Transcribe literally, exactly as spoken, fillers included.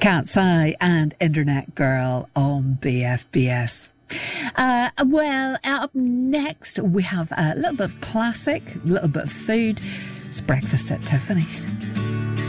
Cat's Eye and Internet Girl on B F B S. Uh, well, up next we have a little bit of classic, a little bit of food. It's Breakfast at Tiffany's.